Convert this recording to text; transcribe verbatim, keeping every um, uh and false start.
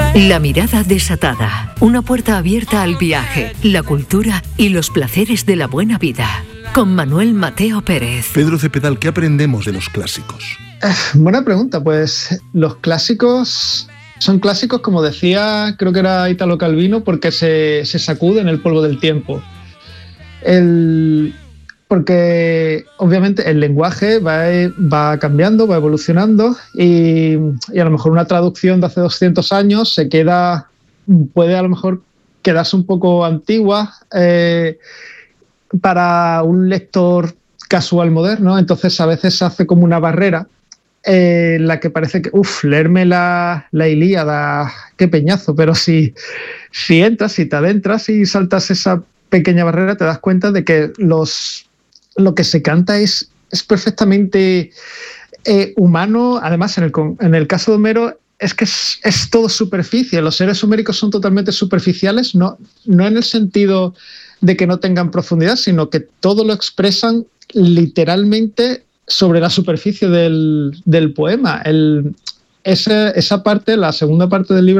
La mirada desatada, una puerta abierta al viaje, la cultura y los placeres de la buena vida. Con Manuel Mateo Pérez. Pedro Cepedal, ¿qué aprendemos de los clásicos? Eh, buena pregunta, pues los clásicos son clásicos, como decía, creo que era Italo Calvino, porque se, se sacuden el polvo del tiempo. El... Porque obviamente el lenguaje va, va cambiando, va evolucionando y, y a lo mejor una traducción de hace doscientos años se queda, puede a lo mejor quedarse un poco antigua eh, para un lector casual moderno. Entonces a veces se hace como una barrera eh, en la que parece que, uff, leerme la, la Ilíada, qué peñazo, pero si, si entras, si te adentras y saltas esa pequeña barrera, te das cuenta de que los... lo que se canta es, es perfectamente eh, humano. Además, en el, en el caso de Homero, es que es, es todo superficie. Los seres homéricos son totalmente superficiales, no, no en el sentido de que no tengan profundidad, sino que todo lo expresan literalmente sobre la superficie del, del poema. El, esa, esa parte, la segunda parte del libro,